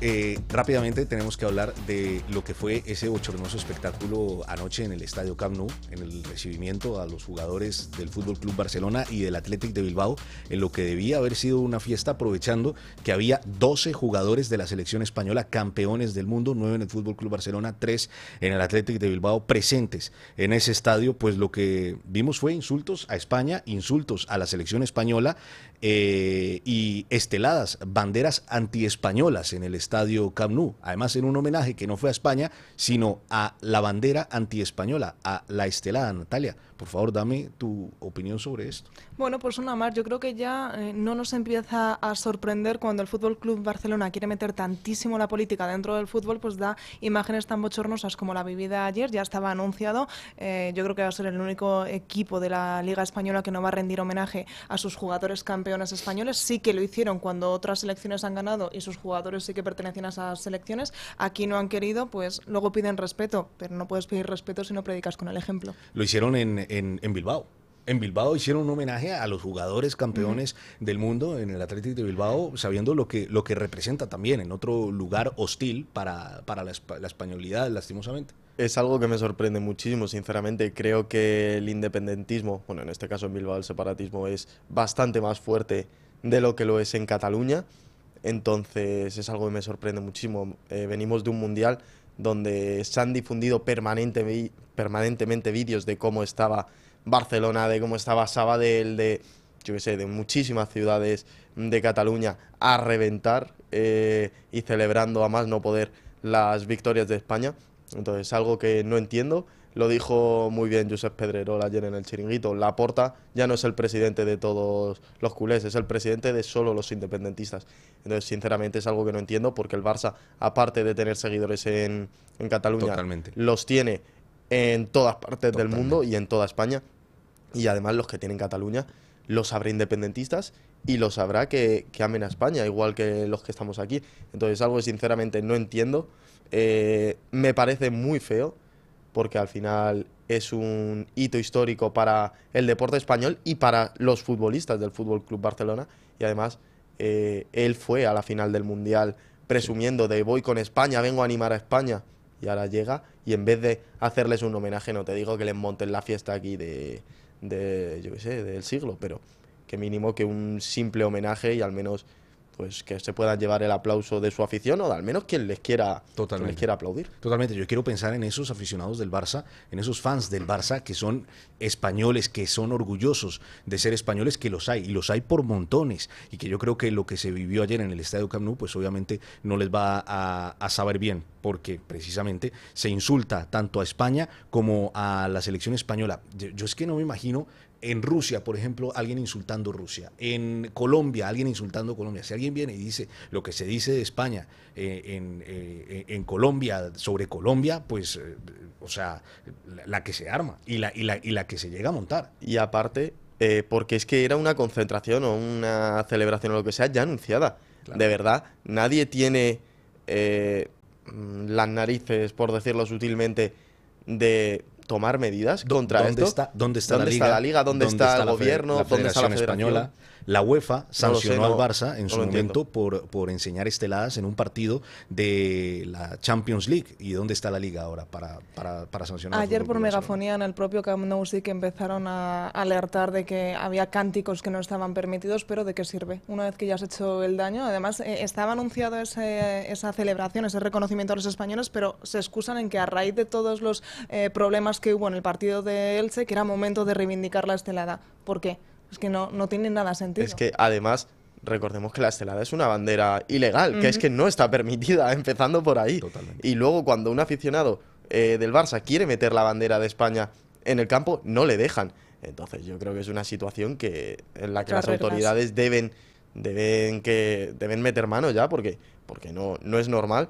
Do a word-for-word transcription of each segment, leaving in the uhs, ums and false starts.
eh, rápidamente tenemos que hablar de lo que fue ese bochornoso espectáculo anoche en el Estadio Camp Nou, en el recibimiento a los jugadores del Fútbol Club Barcelona y del Athletic de Bilbao, en lo que debía haber sido una fiesta, aprovechando que había doce jugadores de la selección española, campeones del mundo, nueve en el Fútbol Club Barcelona, tres en el Athletic de Bilbao, presentes en ese estadio. Pues lo que vimos fue insultos a España, insultos a la selección española eh, y esteladas banderas antiespañolas en el estadio Camp Nou, además en un homenaje que no fue a España, sino a la bandera antiespañola, a la estelada. Natalia, por favor, dame tu opinión sobre esto. Bueno, pues una más. Yo creo que ya eh, no nos empieza a sorprender cuando el Fútbol Club Barcelona quiere meter tantísimo la política dentro del fútbol, pues da imágenes tan bochornosas como la vivida ayer. Ya estaba anunciado. Eh, yo creo que va a ser el único equipo de la Liga Española que no va a rendir homenaje a sus jugadores campeones españoles. Sí que lo hicieron cuando otras selecciones han ganado y sus jugadores sí que pertenecían a esas selecciones. Aquí no han querido, pues luego piden respeto, pero no puedes pedir respeto si no predicas con el ejemplo. Lo hicieron en, en, en Bilbao. En Bilbao hicieron un homenaje a los jugadores campeones uh-huh. del mundo en el Athletic de Bilbao, sabiendo lo que, lo que representa también en otro lugar hostil para, para la, la españolidad, lastimosamente. Es algo que me sorprende muchísimo, sinceramente. Creo que el independentismo, bueno, en este caso en Bilbao el separatismo es bastante más fuerte de lo que lo es en Cataluña. Entonces es algo que me sorprende muchísimo. Eh, venimos de un mundial donde se han difundido permanente, permanentemente vídeos de cómo estaba Barcelona, de cómo estaba Sabadell, de, yo qué sé, de muchísimas ciudades de Cataluña a reventar eh, y celebrando a más no poder las victorias de España. Entonces, algo que no entiendo. Lo dijo muy bien Josep Pedrerol ayer en el Chiringuito. Laporta ya no es el presidente de todos los culés, es el presidente de solo los independentistas. Entonces, sinceramente, es algo que no entiendo, porque el Barça, aparte de tener seguidores en, en Cataluña, Totalmente. los tiene en todas partes Totalmente. del mundo y en toda España. Y además los que tienen Cataluña los habrá independentistas y los habrá que, que amen a España, igual que los que estamos aquí. Entonces, algo que sinceramente no entiendo. Eh, me parece muy feo, porque al final es un hito histórico para el deporte español y para los futbolistas del Fútbol Club Barcelona. Y además, eh, él fue a la final del Mundial presumiendo de voy con España, vengo a animar a España. Y ahora llega y en vez de hacerles un homenaje, no te digo que les monten la fiesta aquí de, de yo qué sé, del siglo, pero que mínimo que un simple homenaje y al menos pues que se puedan llevar el aplauso de su afición o de al menos quien les quiera, quien les quiera aplaudir. Totalmente, yo quiero pensar en esos aficionados del Barça, en esos fans del Barça que son españoles, que son orgullosos de ser españoles, que los hay, y los hay por montones, y que yo creo que lo que se vivió ayer en el Estadio Camp Nou, pues obviamente no les va a, a saber bien, porque precisamente se insulta tanto a España como a la selección española. Yo, yo es que no me imagino en Rusia, por ejemplo, alguien insultando Rusia. En Colombia, alguien insultando Colombia. Si alguien viene y dice lo que se dice de España eh, en, eh, en Colombia sobre Colombia, pues, eh, o sea, la, la que se arma y la, y, la, y la que se llega a montar. Y aparte, eh, porque es que era una concentración o una celebración o lo que sea ya anunciada. Claro. De verdad, nadie tiene eh, las narices, por decirlo sutilmente, de tomar medidas contra ¿Dónde esto. Está, ¿Dónde está, ¿Dónde la, está Liga? la Liga? ¿Dónde, ¿Dónde está, está el gobierno? La ¿Dónde está la Federación Española? La UEFA sancionó no sé, no, al Barça en no su momento por, por enseñar esteladas en un partido de la Champions League. ¿Y dónde está la Liga ahora para, para, para sancionar? Ayer por megafonía en el propio Camp Nou sí que empezaron a alertar de que había cánticos que no estaban permitidos, pero ¿de qué sirve? Una vez que ya has hecho el daño. Además, eh, estaba anunciado ese, esa celebración, ese reconocimiento a los españoles, pero se excusan en que a raíz de todos los eh, problemas que hubo en el partido de Elche, que era momento de reivindicar la estelada. ¿Por qué? Es que no, no tiene nada sentido. Es que además, recordemos que la estelada es una bandera ilegal, uh-huh. que es que no está permitida, empezando por ahí. Totalmente. Y luego cuando un aficionado eh, del Barça quiere meter la bandera de España en el campo, no le dejan. Entonces yo creo que es una situación que en la que las, las autoridades deben, deben, que, deben meter mano ya, porque, porque no, no es normal.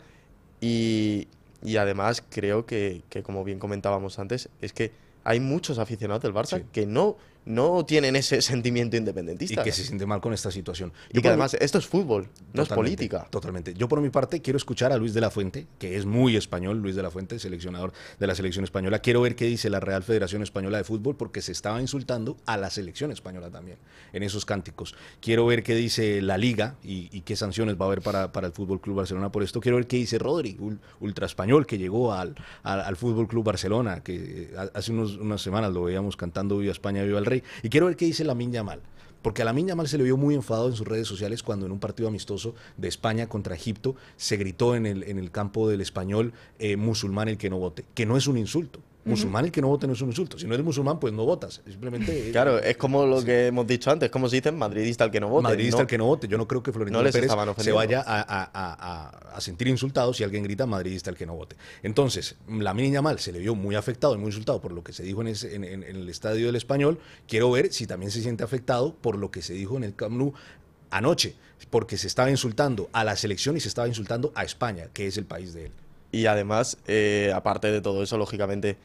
Y, y además creo que, que, como bien comentábamos antes, es que hay muchos aficionados del Barça sí. que no, no tienen ese sentimiento independentista. Y que se siente mal con esta situación. Y que además esto es fútbol, no es política. Totalmente. Yo por mi parte quiero escuchar a Luis de la Fuente, que es muy español, Luis de la Fuente, seleccionador de la selección española. Quiero ver qué dice la Real Federación Española de Fútbol, porque se estaba insultando a la selección española también en esos cánticos. Quiero ver qué dice la Liga y, y qué sanciones va a haber para, para el Fútbol Club Barcelona por esto. Quiero ver qué dice Rodri, un ultra español que llegó al, al, al Fútbol Club Barcelona, que hace unos, unas semanas lo veíamos cantando Viva España, Viva el Rey. Y quiero ver qué dice Lamine Yamal, porque a Lamine Yamal se le vio muy enfadado en sus redes sociales cuando en un partido amistoso de España contra Egipto se gritó en el, en el campo del Español, eh, musulmán el que no vote, que no es un insulto. Musulmán el que no vote no es un insulto. Si no eres musulmán, pues no votas. Simplemente. Claro, es como lo sí. que hemos dicho antes, como se dice, madridista el que no vote. Madridista no, el que no vote. Yo no creo que Florentino no Pérez se vaya a, a, a, a sentir insultado si alguien grita madridista el que no vote. Entonces, Lamine Yamal se le vio muy afectado y muy insultado por lo que se dijo en, ese, en, en, en el estadio del Español. Quiero ver si también se siente afectado por lo que se dijo en el Camp Nou anoche, porque se estaba insultando a la selección y se estaba insultando a España, que es el país de él. Y además, eh, aparte de todo eso, lógicamente,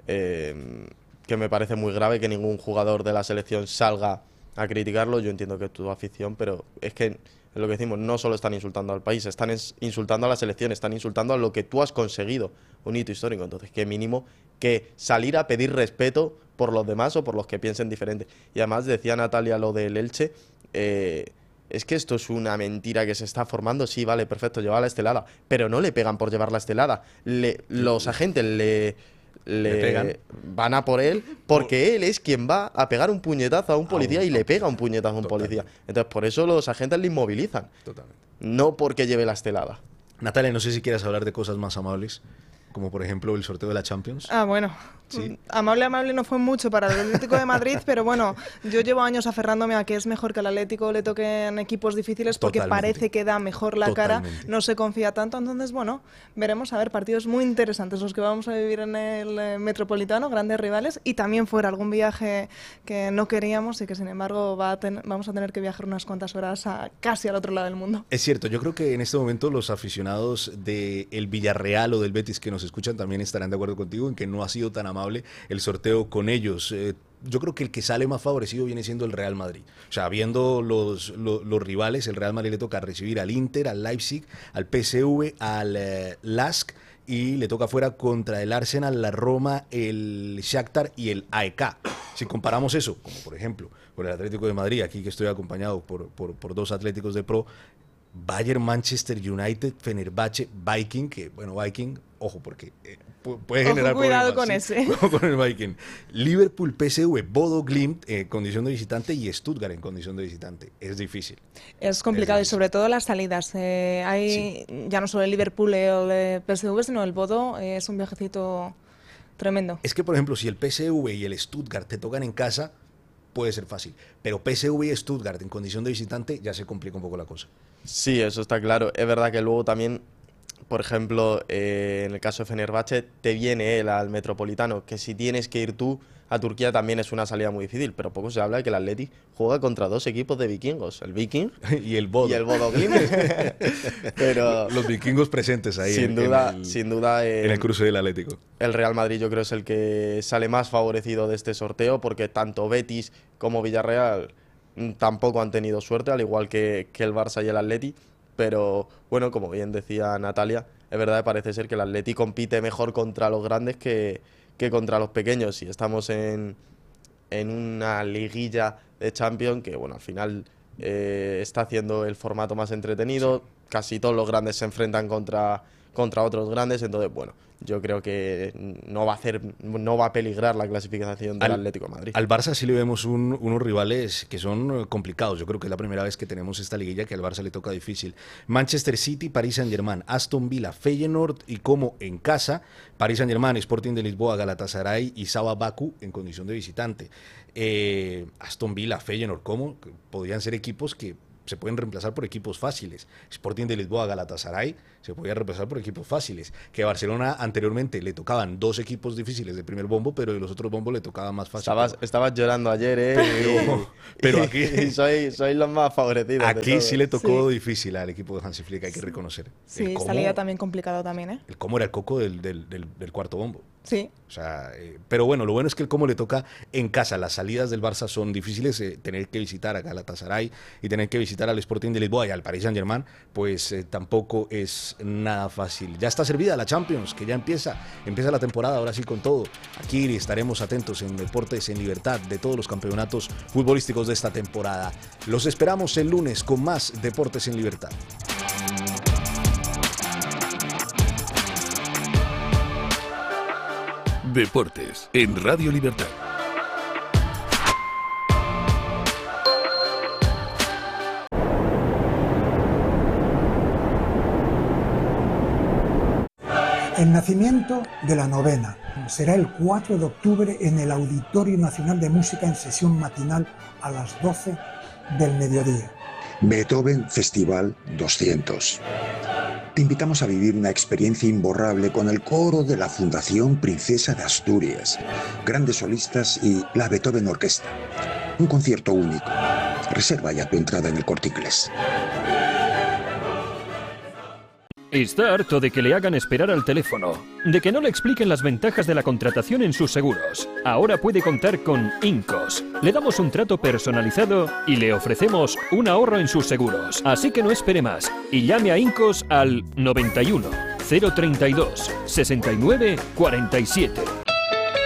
eh, que me parece muy grave que ningún jugador de la selección salga a criticarlo. Yo entiendo que es tu afición, pero es que es lo que decimos, no solo están insultando al país, están insultando a la selección, están insultando a lo que tú has conseguido, un hito histórico. Entonces, qué mínimo que salir a pedir respeto por los demás o por los que piensen diferente. Y además decía Natalia lo del Elche, eh, es que esto es una mentira que se está formando. Sí, vale, perfecto, lleva la estelada, pero no le pegan por llevar la estelada. Le, los agentes le... Le, le van a por él porque él es quien va a pegar un puñetazo a un policía a un, y le pega un puñetazo a un totalmente. policía. Entonces, por eso los agentes le inmovilizan. Totalmente. No porque lleve la estelada. Natalia, no sé si quieres hablar de cosas más amables, como por ejemplo el sorteo de la Champions. Ah, bueno. Sí. Amable, amable no fue mucho para el Atlético de Madrid, pero bueno, yo llevo años aferrándome a que es mejor que al Atlético le toquen equipos difíciles porque Totalmente. parece que da mejor la Totalmente. cara, no se confía tanto, entonces bueno, veremos, a ver, partidos muy interesantes los que vamos a vivir en el eh, Metropolitano, grandes rivales, y también fuera algún viaje que no queríamos y que sin embargo va a ten- vamos a tener que viajar unas cuantas horas a, casi al otro lado del mundo. Es cierto, yo creo que en este momento los aficionados del Villarreal o del Betis que nos escuchan también estarán de acuerdo contigo en que no ha sido tan amable el sorteo con ellos. Eh, yo creo que el que sale más favorecido viene siendo el Real Madrid. O sea, viendo los, los, los rivales, el Real Madrid le toca recibir al Inter, al Leipzig, al P S V, al eh, Lask, y le toca fuera contra el Arsenal, la Roma, el Shakhtar y el A E K. Si comparamos eso, como por ejemplo con el Atlético de Madrid, aquí que estoy acompañado por, por, por dos Atléticos de Pro, Bayern, Manchester United, Fenerbahce, Viking, que bueno, Viking, ojo, porque eh, puede generar Ojo, cuidado problemas, con ¿sí? ese. Con el Viking. Liverpool, P S V, Bodo Glimt en condición de visitante y Stuttgart en condición de visitante. Es difícil. Es complicado es difícil. Y sobre todo las salidas. Eh, hay sí. ya no solo el Liverpool o el P S V, sino el Bodo, eh, es un viajecito tremendo. Es que, por ejemplo, si el P S V y el Stuttgart te tocan en casa, puede ser fácil. Pero P S V y Stuttgart en condición de visitante ya se complica un poco la cosa. Sí, eso está claro. Es verdad que luego también, por ejemplo, eh, en el caso de Fenerbahce, te viene él al Metropolitano, que si tienes que ir tú a Turquía también es una salida muy difícil, pero poco se habla de que el Atleti juega contra dos equipos de vikingos, el Viking y el Bodo. Y el Bodo Glimt. Pero los vikingos presentes ahí sin en, duda, en, el, sin duda en el cruce del Atlético. El Real Madrid yo creo es el que sale más favorecido de este sorteo, porque tanto Betis como Villarreal tampoco han tenido suerte, al igual que, que el Barça y el Atleti. Pero bueno, como bien decía Natalia, es verdad que parece ser que el Atleti compite mejor contra los grandes que, que contra los pequeños. Y estamos en, en una liguilla de Champions que, bueno, al final eh, está haciendo el formato más entretenido. Sí. Casi todos los grandes se enfrentan contra, contra otros grandes. Entonces, bueno, yo creo que no va a hacer, no va a peligrar la clasificación del al, Atlético de Madrid. Al Barça sí le vemos un, unos rivales que son complicados. Yo creo que es la primera vez que tenemos esta liguilla que al Barça le toca difícil. Manchester City, Paris Saint-Germain, Aston Villa, Feyenoord y como en casa, Paris Saint-Germain, Sporting de Lisboa, Galatasaray y Sabah Baku en condición de visitante. Eh, Aston Villa, Feyenoord, ¿cómo? Podrían ser equipos que se pueden reemplazar por equipos fáciles. Sporting de Lisboa, Galatasaray se podía reemplazar por equipos fáciles. Que a Barcelona anteriormente le tocaban dos equipos difíciles de primer bombo, pero de los otros bombos le tocaba más fácil. Estabas, estabas llorando ayer, ¿eh? Pero, pero aquí y soy, soy los más favorecidos. Aquí sí le tocó sí. difícil al equipo de Hansi Flick, hay que reconocer. Sí, salía también complicado también, ¿eh? El cómo era el coco del, del, del, del cuarto bombo. Sí. O sea, eh, pero bueno, lo bueno es que como le toca en casa, las salidas del Barça son difíciles, eh, tener que visitar a Galatasaray y tener que visitar al Sporting de Lisboa y al Paris Saint-Germain, pues eh, tampoco es nada fácil. Ya está servida la Champions, que ya empieza, empieza la temporada, ahora sí con todo. Aquí estaremos atentos en Deportes en Libertad de todos los campeonatos futbolísticos de esta temporada. Los esperamos el lunes con más Deportes en Libertad. Deportes en Radio Libertad. El nacimiento de la novena será el cuatro de octubre en el Auditorio Nacional de Música en sesión matinal a las doce del mediodía. Beethoven Festival doscientos. Te invitamos a vivir una experiencia imborrable con el coro de la Fundación Princesa de Asturias, grandes solistas y la Beethoven Orquesta. Un concierto único. Reserva ya tu entrada en el Corte Inglés. Está harto de que le hagan esperar al teléfono, de que no le expliquen las ventajas de la contratación en sus seguros. Ahora puede contar con Incos. Le damos un trato personalizado y le ofrecemos un ahorro en sus seguros. Así que no espere más y llame a Incos al noventa y uno, cero treinta y dos, sesenta y nueve, cuarenta y siete.